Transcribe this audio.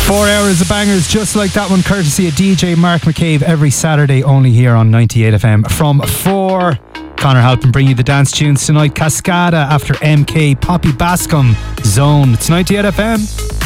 4 hours of bangers just like that one, courtesy of DJ Mark McCabe, every Saturday only here on 98 FM from 4. Connor Halpin bring you the dance tunes tonight. Cascada after MK, Poppy Bascom, Zone. It's 98 FM.